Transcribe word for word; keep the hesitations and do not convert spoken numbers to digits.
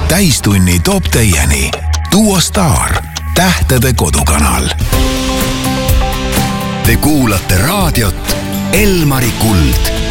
täistunni toob teieni Duo Star, tähtede kodukanal. Te kuulate raadiot Elmari Kuld.